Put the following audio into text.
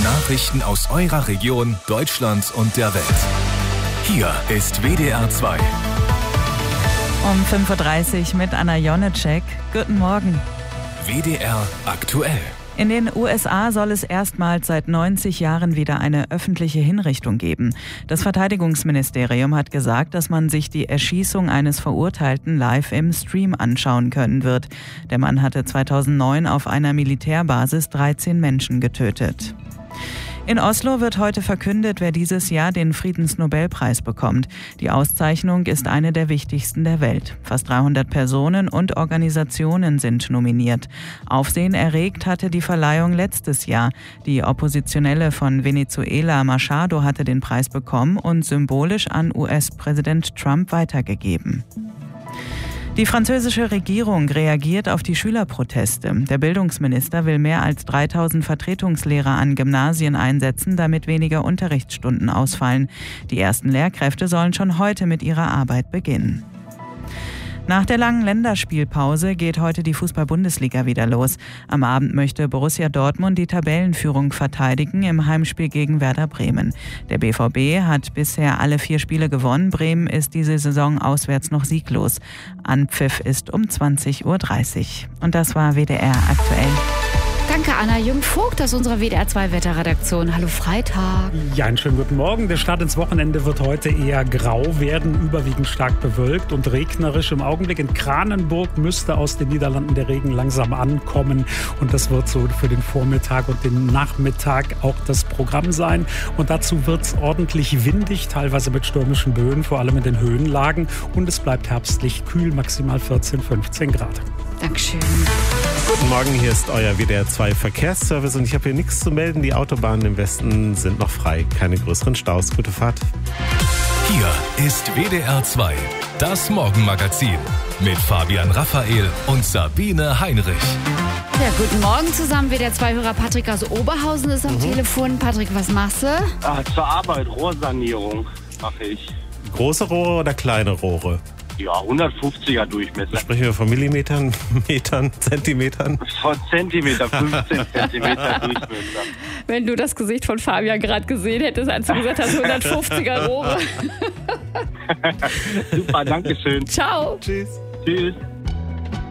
Nachrichten aus eurer Region, Deutschland und der Welt. Hier ist WDR 2. Um 5.30 Uhr mit Anna Jonecek. Guten Morgen. WDR aktuell. In den USA soll es erstmals seit 90 Jahren wieder eine öffentliche Hinrichtung geben. Das Verteidigungsministerium hat gesagt, dass man sich die Erschießung eines Verurteilten live im Stream anschauen können wird. Der Mann hatte 2009 auf einer Militärbasis 13 Menschen getötet. In Oslo wird heute verkündet, wer dieses Jahr den Friedensnobelpreis bekommt. Die Auszeichnung ist eine der wichtigsten der Welt. Fast 300 Personen und Organisationen sind nominiert. Aufsehen erregt hatte die Verleihung letztes Jahr. Die Oppositionelle von Venezuela, Machado, hatte den Preis bekommen und symbolisch an US-Präsident Trump weitergegeben. Die französische Regierung reagiert auf die Schülerproteste. Der Bildungsminister will mehr als 3000 Vertretungslehrer an Gymnasien einsetzen, damit weniger Unterrichtsstunden ausfallen. Die ersten Lehrkräfte sollen schon heute mit ihrer Arbeit beginnen. Nach der langen Länderspielpause geht heute die Fußball-Bundesliga wieder los. Am Abend möchte Borussia Dortmund die Tabellenführung verteidigen im Heimspiel gegen Werder Bremen. Der BVB hat bisher alle 4 Spiele gewonnen. Bremen ist diese Saison auswärts noch sieglos. Anpfiff ist um 20.30 Uhr. Und das war WDR aktuell. Danke, Anna Jung-Vogt aus unserer WDR-2-Wetterredaktion. Hallo Freitag. Ja, einen schönen guten Morgen. Der Start ins Wochenende wird heute eher grau werden, überwiegend stark bewölkt und regnerisch. Im Augenblick in Kranenburg müsste aus den Niederlanden der Regen langsam ankommen. Und das wird so für den Vormittag und den Nachmittag auch das Programm sein. Und dazu wird es ordentlich windig, teilweise mit stürmischen Böen, vor allem in den Höhenlagen. Und es bleibt herbstlich kühl, maximal 14, 15 Grad. Dankeschön. Guten Morgen, hier ist euer WDR 2 Verkehrsservice und ich habe hier nichts zu melden. Die Autobahnen im Westen sind noch frei. Keine größeren Staus. Gute Fahrt. Hier ist WDR 2, das Morgenmagazin mit Fabian Raphael und Sabine Heinrich. Ja, guten Morgen zusammen. WDR 2-Hörer Patrick aus Oberhausen ist am Telefon. Patrick, was machst du? Zur Arbeit, Rohrsanierung mache ich. Große Rohre oder kleine Rohre? Ja, 150er Durchmesser. Sprechen wir von Millimetern, Metern, Zentimetern? Von Zentimeter, 15 Zentimeter Durchmesser. Wenn du das Gesicht von Fabian gerade gesehen hättest, als du gesagt hast, 150er Rohre. Super, danke schön. Ciao. Tschüss. Tschüss.